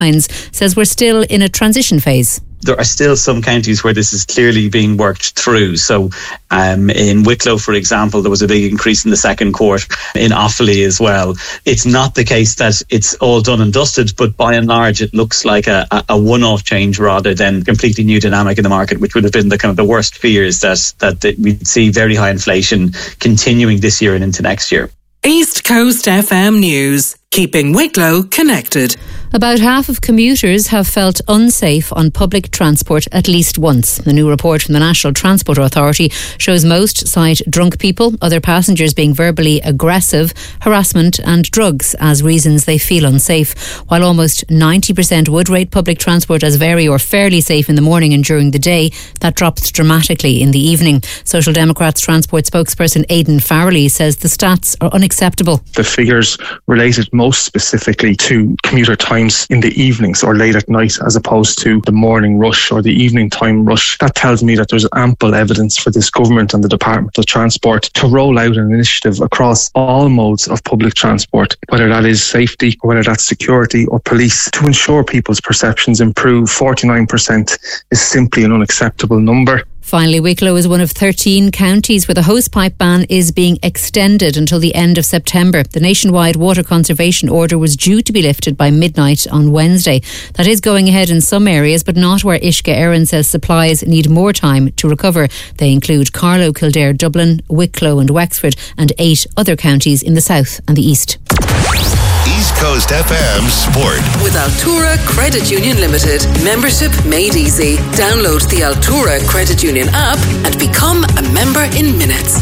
says we're still in a transition phase. There are still some counties where this is clearly being worked through. So in Wicklow, for example, there was a big increase in the second court, in Offaly as well. It's not the case that it's all done and dusted, but by and large it looks like a one-off change rather than completely new dynamic in the market, which would have been the kind of the worst fears that we'd see very high inflation continuing this year and into next year. East Coast FM News, keeping Wicklow connected. About half of commuters have felt unsafe on public transport at least once. The new report from the National Transport Authority shows most cite drunk people, other passengers being verbally aggressive, harassment and drugs as reasons they feel unsafe, while almost 90% would rate public transport as very or fairly safe in the morning and during the day. That drops dramatically in the evening. Social Democrats transport spokesperson Aidan Farrelly says the stats are unacceptable. The figures related most specifically to commuter times in the evenings or late at night as opposed to the morning rush or the evening time rush. That tells me that there's ample evidence for this government and the Department of Transport to roll out an initiative across all modes of public transport, whether that is safety, or whether that's security or police, to ensure people's perceptions improve. 49% is simply an unacceptable number. Finally, Wicklow is one of 13 counties where the hosepipe ban is being extended until the end of September. The nationwide water conservation order was due to be lifted by midnight on Wednesday. That is going ahead in some areas, but not where Uisce Éireann says supplies need more time to recover. They include Carlow, Kildare, Dublin, Wicklow and Wexford, and 8 other counties in the south and the east. East Coast FM Sport. With Altura Credit Union Limited. Membership made easy. Download the Altura Credit Union app and become a member in minutes.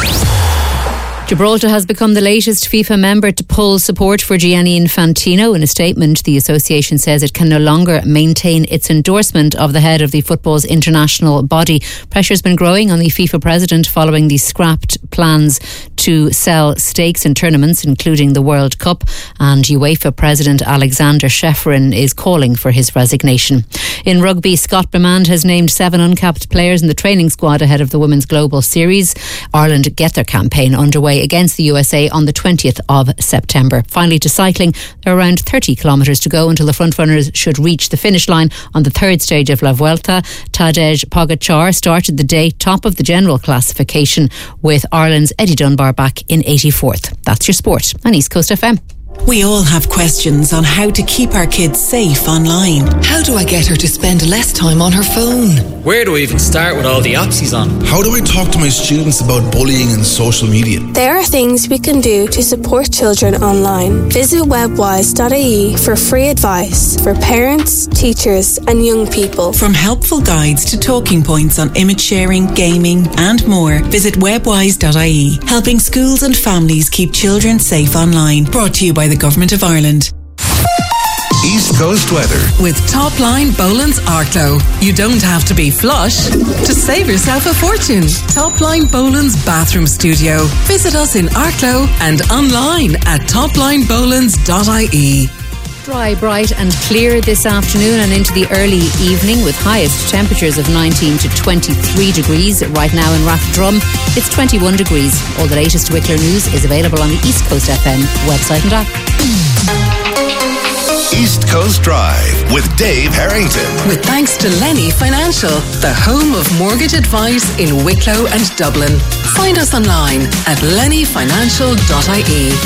Gibraltar has become the latest FIFA member to pull support for Gianni Infantino. In a statement, the association says it can no longer maintain its endorsement of the head of the football's international body. Pressure's been growing on the FIFA president following the scrapped plans to sell stakes in tournaments, including the World Cup, and UEFA President Alexander Shefrin is calling for his resignation. In rugby, Scott Bemand has named 7 uncapped players in the training squad ahead of the Women's Global Series. Ireland get their campaign underway against the USA on the 20th of September. Finally, to cycling, there are around 30 kilometres to go until the frontrunners should reach the finish line on the third stage of La Vuelta. Tadej Pogacar started the day top of the general classification, with Ireland's Eddie Dunbar back in 84th. That's your sport on East Coast FM. We all have questions on how to keep our kids safe online. How do I get her to spend less time on her phone? Where do I even start with all the apps he's on? How do I talk to my students about bullying and social media? There are things we can do to support children online. Visit webwise.ie for free advice for parents, teachers and young people. From helpful guides to talking points on image sharing, gaming and more, visit webwise.ie, helping schools and families keep children safe online. Brought to you by the Government of Ireland. East Coast weather. With Topline Boland's Arklow. You don't have to be flush to save yourself a fortune. Topline Boland's Bathroom Studio. Visit us in Arklow and online at toplinebolands.ie. Dry, bright and clear this afternoon and into the early evening, with highest temperatures of 19 to 23 degrees. Right now in Rathdrum, it's 21 degrees. All the latest Wicklow news is available on the East Coast FM website and app. East Coast Drive with Dave Harrington. With thanks to Lenny Financial, the home of mortgage advice in Wicklow and Dublin. Find us online at lennyfinancial.ie.